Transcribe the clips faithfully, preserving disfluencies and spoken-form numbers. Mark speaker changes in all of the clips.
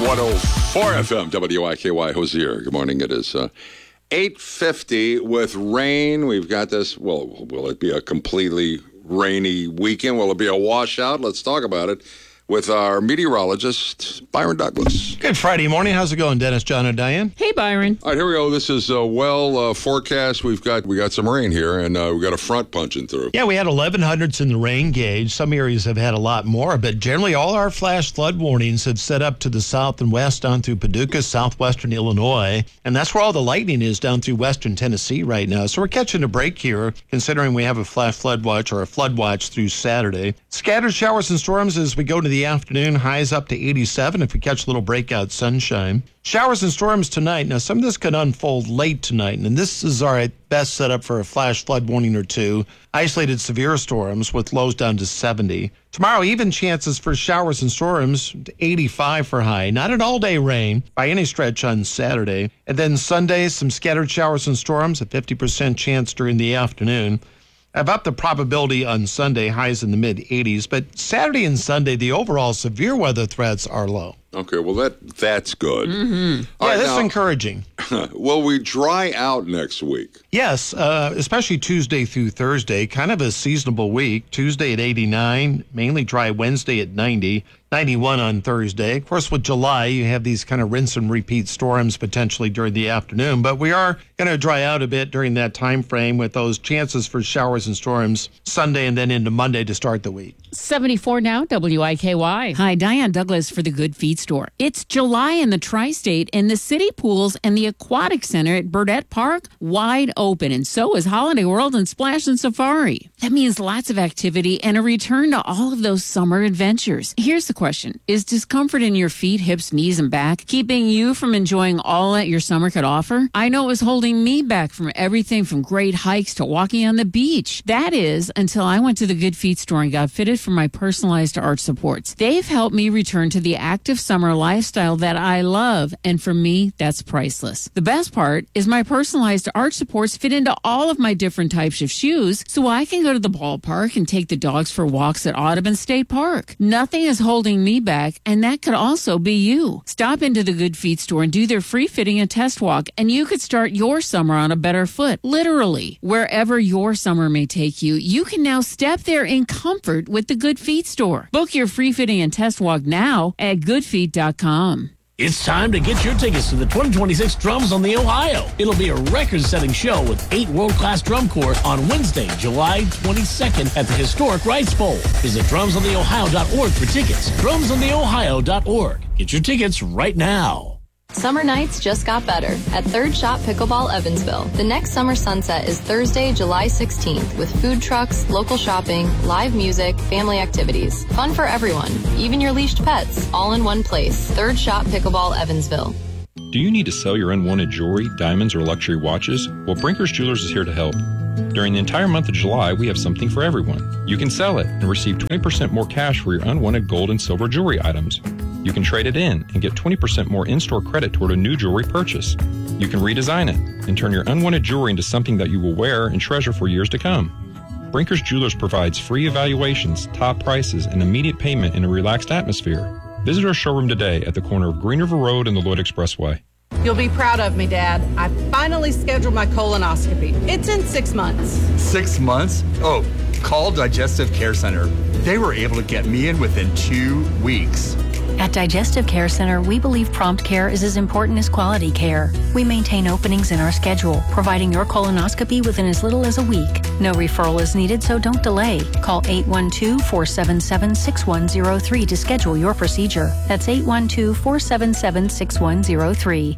Speaker 1: one oh four F M, W I K Y, Hozier. Good morning. It is uh, eight fifty with rain. We've got this. Well, will it be a completely rainy weekend? Will it be a washout? Let's talk about it with our meteorologist, Byron Douglas.
Speaker 2: Good Friday morning. How's it going, Dennis, John, and Diane?
Speaker 3: Hey, Byron.
Speaker 1: All right, here we go. This is a well uh, forecast. We've got we got some rain here, and uh, we've got a front punching through.
Speaker 2: Yeah, we had eleven hundredths in the rain gauge. Some areas have had a lot more, but generally all our flash flood warnings have set up to the south and west down through Paducah, southwestern Illinois, and that's where all the lightning is down through western Tennessee right now. So we're catching a break here, considering we have a flash flood watch or a flood watch through Saturday. Scattered showers and storms as we go to the afternoon, highs up to eighty-seven if we catch a little breakout sunshine. Showers and storms tonight. Now, some of this could unfold late tonight, and this is our best setup for a flash flood warning or two. Isolated severe storms with lows down to seventy. Tomorrow, even chances for showers and storms to eighty-five for high. Not an all-day rain by any stretch on Saturday. And then Sunday, some scattered showers and storms, a fifty percent chance during the afternoon. About the probability on Sunday, highs in the mid-eighties. But Saturday and Sunday, the overall severe weather threats are low.
Speaker 1: Okay, well, that that's good.
Speaker 3: Mm-hmm.
Speaker 1: All
Speaker 2: yeah,
Speaker 1: right,
Speaker 2: that's
Speaker 1: now,
Speaker 2: encouraging.
Speaker 1: Will we dry out next week?
Speaker 2: Yes, uh, especially Tuesday through Thursday. Kind of a seasonable week. Tuesday at eighty-nine, mainly dry Wednesday at ninety, ninety-one on Thursday. Of course, with July, you have these kind of rinse and repeat storms potentially during the afternoon, but we are going to dry out a bit during that time frame with those chances for showers and storms Sunday and then into Monday to start the week.
Speaker 3: seventy-four now, W I K Y. Hi, Diane Douglas for the Good Feet Store. It's July in the Tri-State, and the city pools and the aquatic center at Burdett Park wide open, and so is Holiday World and Splash and Safari. That means lots of activity and a return to all of those summer adventures. Here's the question. Is discomfort in your feet, hips, knees, and back keeping you from enjoying all that your summer could offer? I know it was holding me back from everything from great hikes to walking on the beach. That is, until I went to the Good Feet Store and got fitted for my personalized arch supports. They've helped me return to the active summer lifestyle that I love, and for me, that's priceless. The best part is my personalized arch supports fit into all of my different types of shoes, so I can go to the ballpark and take the dogs for walks at Audubon State Park. Nothing is holding me back, and that could also be you. Stop into the Good Feet Store and do their free fitting and test walk, and you could start your summer on a better foot. Literally, wherever your summer may take you, you can now step there in comfort with the Good Feet Store. Book your free fitting and test walk now at good feet dot com.
Speaker 4: It's time to get your tickets to the twenty twenty-six Drums on the Ohio. It'll be a record-setting show with eight world-class drum corps on Wednesday, July twenty-second at the historic Rice Bowl. Visit drums on the ohio dot org for tickets. drums on the ohio dot org. Get your tickets right now.
Speaker 5: Summer nights just got better at Third Shot Pickleball Evansville. The next summer sunset is Thursday, July sixteenth, with food trucks, local shopping, live music, family activities. Fun for everyone, even your leashed pets, all in one place. Third Shot Pickleball Evansville.
Speaker 6: Do you need to sell your unwanted jewelry, diamonds, or luxury watches? Well, Brinker's Jewelers is here to help. During the entire month of July, we have something for everyone. You can sell it and receive twenty percent more cash for your unwanted gold and silver jewelry items. You can trade it in and get twenty percent more in-store credit toward a new jewelry purchase. You can redesign it and turn your unwanted jewelry into something that you will wear and treasure for years to come. Brinker's Jewelers provides free evaluations, top prices, and immediate payment in a relaxed atmosphere. Visit our showroom today at the corner of Green River Road and the Lloyd Expressway.
Speaker 7: You'll be proud of me, Dad. I finally scheduled my colonoscopy. It's in six months.
Speaker 8: Six months? Oh, call Digestive Care Center. They were able to get me in within two weeks.
Speaker 9: At Digestive Care Center, we believe prompt care is as important as quality care. We maintain openings in our schedule, providing your colonoscopy within as little as a week. No referral is needed, so don't delay. Call eight one two, four seven seven, six one zero three to schedule your procedure. That's eight one two, four seven seven, six one zero three.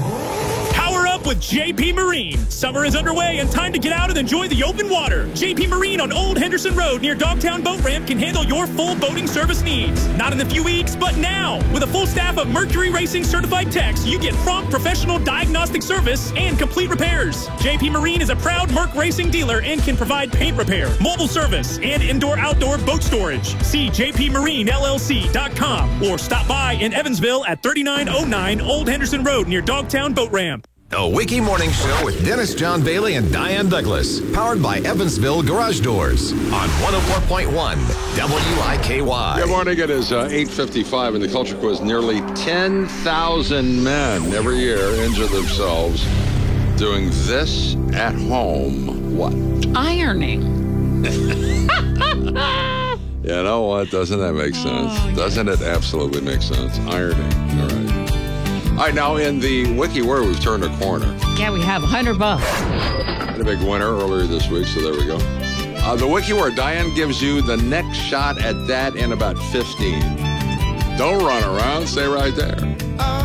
Speaker 10: With J P Marine. Summer is underway and time to get out and enjoy the open water. J P Marine on Old Henderson Road near Dogtown Boat Ramp can handle your full boating service needs. Not in a few weeks, but now. With a full staff of Mercury Racing certified techs, you get prompt professional diagnostic service and complete repairs. J P Marine is a proud Merc Racing dealer and can provide paint repair, mobile service, and indoor-outdoor boat storage. See j p marine l l c dot com or stop by in Evansville at thirty-nine oh nine Old Henderson Road near Dogtown Boat Ramp.
Speaker 11: The Wiki Morning Show with Dennis John Bailey and Diane Douglas. Powered by Evansville Garage Doors on one oh four point one W I K Y.
Speaker 1: Good morning. It is uh, eight fifty-five in the Culture Quiz. Nearly ten thousand men every year injure themselves doing this at home. What?
Speaker 3: Ironing.
Speaker 1: You know what? Doesn't that make sense?
Speaker 3: Oh,
Speaker 1: Doesn't
Speaker 3: yes.
Speaker 1: it absolutely make sense? Ironing. All right. All right, now in the Wiki Word, we've turned a corner.
Speaker 3: Yeah, we have one hundred bucks.
Speaker 1: Had a big winner earlier this week, so there we go. Uh, the Wiki Word, Diane gives you the next shot at that in about fifteen. Don't run around. Stay right there.